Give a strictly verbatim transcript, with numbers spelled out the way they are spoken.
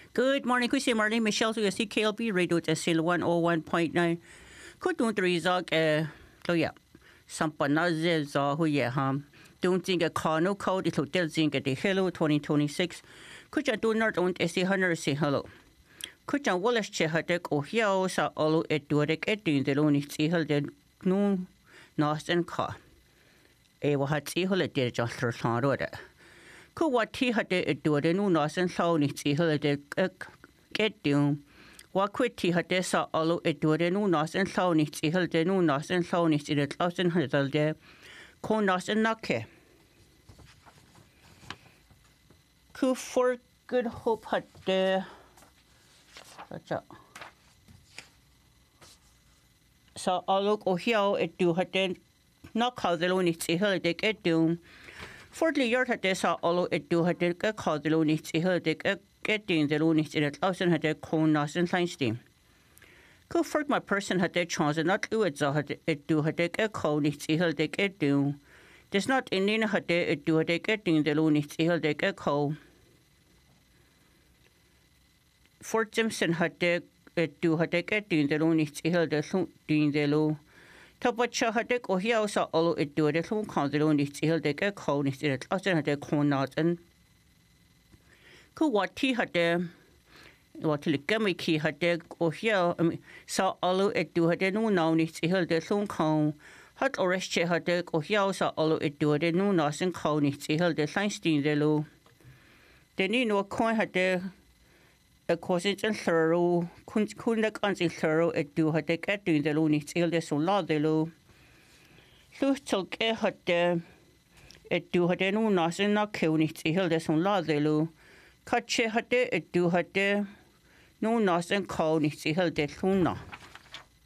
Good morning, Kusi Marley, Michelle, so you see K L B Radio to Sil one oh one point nine. Could don't result, uh, oh yeah, some panazes or who yeah, hum. Don't think a car no code, it'll tell think at the hello twenty twenty-six. Could you do not own a hundred say hello? Could you Wallace Chehatek or here sa all at Duadek at doing the lonely see her dead no nast and car. A wa had see her at dead just for some order. Could what he had to do the new nurse and so needs he had to get down. What quit he had to saw all it do the new nurse and so needs he had the new nurse and so needs it at thousand hundred there. Co nurse and knock. Could for good hope had the such a so all look oh here it do had then knock how the lonely see her they get down. Fortly yard had this all it do had a call the lonely see her they getting the lonely in a thousand had a cone nas and science team. Could for my person had their chance and not do it so had it do had a cone see her they get down. There's not in Nina had it do had getting the lonely see her they get call. Fort Simpson had it do had getting the lonely see her the doing the low. Tabacha had a oh here also all it do the long call the lonely see her they get call in a thousand had a cone nas and could what he had there what the gummy key had there oh here saw all it do had no now needs to hold the long call hot or rest had there oh here also all it do the no nothing call needs to hold the science team the low. Then you know coin had there a course and thorough couldn't couldn't answer thorough it do had the get doing the low needs to hold the so loud the low. So took a had there it do had no nothing not kill needs to hold the so loud the low. Catch had it do had no nothing call needs to hold the so